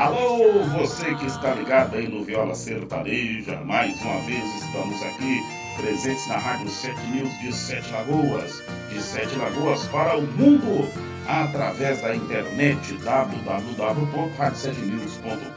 Alô, você que está ligado aí no Viola Sertaneja, mais uma vez estamos aqui presentes na Rádio 7 News de Sete Lagoas para o mundo, através da internet www.radio7news.com.br.